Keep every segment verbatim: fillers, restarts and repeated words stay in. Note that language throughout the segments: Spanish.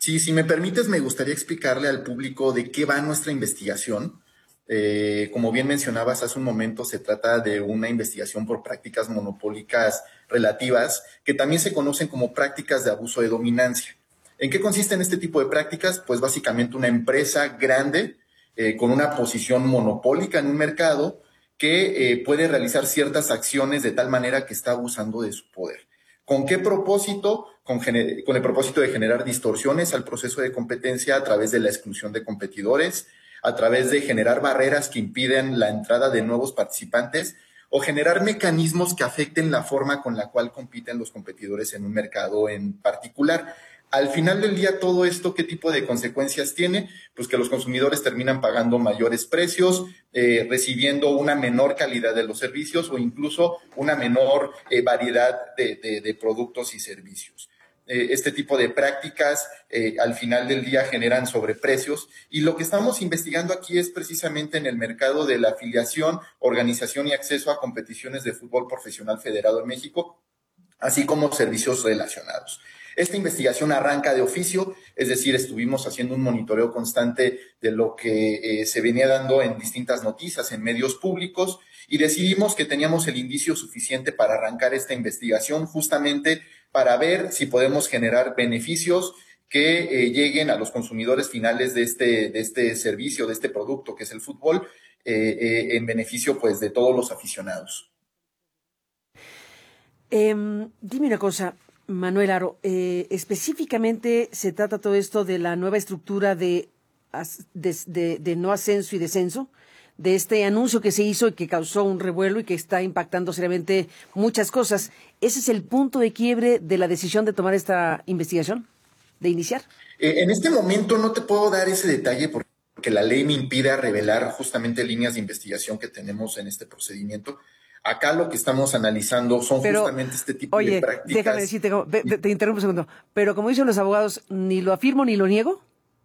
Sí, si me permites, me gustaría explicarle al público de qué va nuestra investigación. Eh, como bien mencionabas hace un momento, se trata de una investigación por prácticas monopólicas relativas, que también se conocen como prácticas de abuso de dominancia. ¿En qué consisten este tipo de prácticas? Pues básicamente una empresa grande eh, con una posición monopólica en un mercado que eh, puede realizar ciertas acciones de tal manera que está abusando de su poder. ¿Con qué propósito? Con, con el propósito de generar distorsiones al proceso de competencia a través de la exclusión de competidores, a través de generar barreras que impiden la entrada de nuevos participantes o generar mecanismos que afecten la forma con la cual compiten los competidores en un mercado en particular. Al final del día, todo esto, ¿qué tipo de consecuencias tiene? Pues que los consumidores terminan pagando mayores precios, eh, recibiendo una menor calidad de los servicios o incluso una menor eh, variedad de, de, de productos y servicios. Eh, este tipo de prácticas eh, al final del día generan sobreprecios y lo que estamos investigando aquí es precisamente en el mercado de la afiliación, organización y acceso a competiciones de fútbol profesional federado en México, así como servicios relacionados. Esta investigación arranca de oficio, es decir, estuvimos haciendo un monitoreo constante de lo que eh, se venía dando en distintas noticias, en medios públicos, y decidimos que teníamos el indicio suficiente para arrancar esta investigación, justamente para ver si podemos generar beneficios que eh, lleguen a los consumidores finales de este, de este servicio, de este producto que es el fútbol, eh, eh, en beneficio pues de todos los aficionados. Eh, dime una cosa, Manuel Aro, eh, específicamente se trata todo esto de la nueva estructura de, de, de, de no ascenso y descenso, de este anuncio que se hizo y que causó un revuelo y que está impactando seriamente muchas cosas. ¿Ese es el punto de quiebre de la decisión de tomar esta investigación, de iniciar? Eh, en este momento no te puedo dar ese detalle porque la ley me impide revelar justamente líneas de investigación que tenemos en este procedimiento. Acá lo que estamos analizando son Pero, justamente este tipo de oye, prácticas. déjame decirte, te, te interrumpo un segundo, pero como dicen los abogados, ni lo afirmo ni lo niego.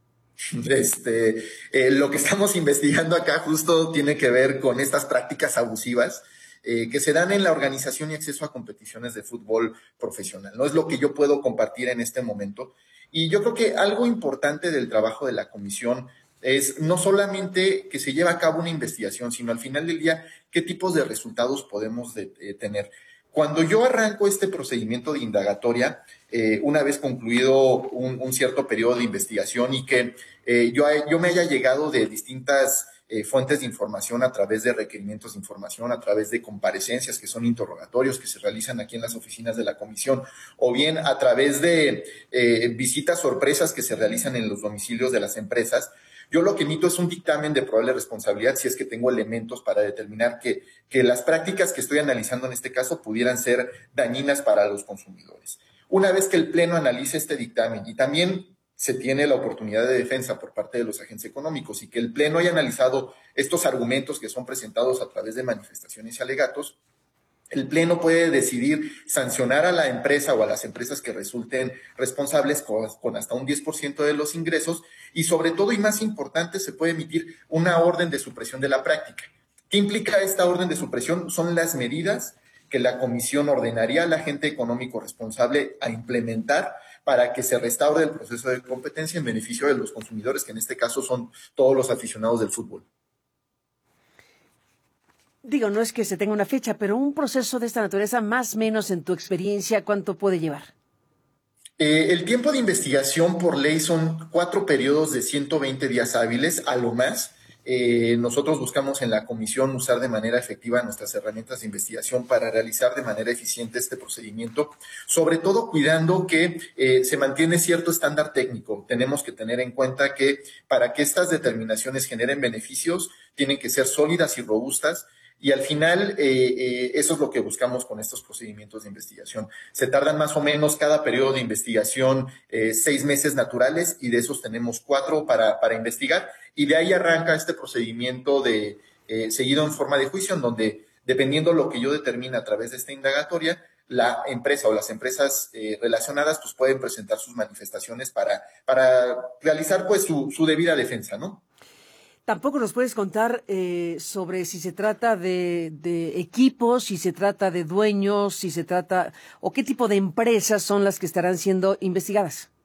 Este, eh, lo que estamos investigando acá justo tiene que ver con estas prácticas abusivas eh, que se dan en la organización y acceso a competiciones de fútbol profesional. No es lo que yo puedo compartir en este momento. Y yo creo que algo importante del trabajo de la comisión es no solamente que se lleve a cabo una investigación, sino al final del día, qué tipos de resultados podemos de, eh, tener. Cuando yo arranco este procedimiento de indagatoria, eh, una vez concluido un, un cierto periodo de investigación y que eh, yo, yo me haya llegado de distintas eh, fuentes de información a través de requerimientos de información, a través de comparecencias que son interrogatorios que se realizan aquí en las oficinas de la comisión, o bien a través de eh, visitas sorpresas que se realizan en los domicilios de las empresas. Yo lo que emito es un dictamen de probable responsabilidad si es que tengo elementos para determinar que, que las prácticas que estoy analizando en este caso pudieran ser dañinas para los consumidores. Una vez que el Pleno analice este dictamen y también se tiene la oportunidad de defensa por parte de los agentes económicos y que el Pleno haya analizado estos argumentos que son presentados a través de manifestaciones y alegatos, el Pleno puede decidir sancionar a la empresa o a las empresas que resulten responsables con, con hasta un diez por ciento de los ingresos y sobre todo y más importante se puede emitir una orden de supresión de la práctica. ¿Qué implica esta orden de supresión? Son las medidas que la comisión ordenaría al agente económico responsable a implementar para que se restaure el proceso de competencia en beneficio de los consumidores, que en este caso son todos los aficionados del fútbol. Digo, no es que se tenga una fecha, pero un proceso de esta naturaleza, más o menos en tu experiencia, ¿cuánto puede llevar? Eh, el tiempo de investigación por ley son cuatro periodos de ciento veinte días hábiles, a lo más. Eh, nosotros buscamos en la comisión usar de manera efectiva nuestras herramientas de investigación para realizar de manera eficiente este procedimiento, sobre todo cuidando que eh, se mantiene cierto estándar técnico. Tenemos que tener en cuenta que para que estas determinaciones generen beneficios, tienen que ser sólidas y robustas. Y al final, eh, eh, eso es lo que buscamos con estos procedimientos de investigación. Se tardan más o menos cada periodo de investigación eh, seis meses naturales y de esos tenemos cuatro para, para investigar. Y de ahí arranca este procedimiento de eh, seguido en forma de juicio, en donde, dependiendo lo que yo determine a través de esta indagatoria, la empresa o las empresas eh, relacionadas pues pueden presentar sus manifestaciones para, para realizar pues su, su debida defensa, ¿no? Tampoco nos puedes contar eh, sobre si se trata de, de equipos, si se trata de dueños, si se trata, o qué tipo de empresas son las que estarán siendo investigadas.